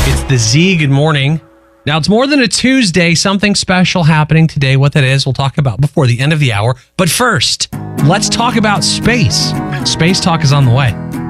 It's the Z. Good morning. Now, it's more than a Tuesday. Something special happening today. What that is, we'll talk about before the end of the hour. But first, let's talk about space. Space talk is on the way.